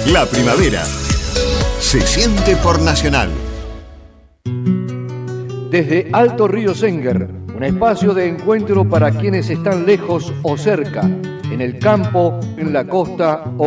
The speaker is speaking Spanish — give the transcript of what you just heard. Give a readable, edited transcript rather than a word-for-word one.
La primavera se siente por Nacional. Desde Alto Río Senguer, un espacio de encuentro para quienes están lejos o cerca, en el campo, en la costa o